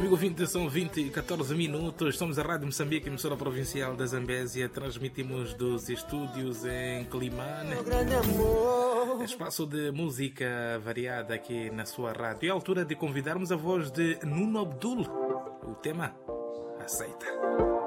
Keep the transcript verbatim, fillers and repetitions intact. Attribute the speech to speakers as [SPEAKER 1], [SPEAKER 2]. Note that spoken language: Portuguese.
[SPEAKER 1] amigo ouvinte, são vinte e catorze minutos. Somos a Rádio Moçambique, emissora provincial da Zambésia. Transmitimos dos estúdios em Climane. Espaço de música variada aqui na sua rádio. É a altura de convidarmos a voz de Nuno Abdul. O tema: Aceita.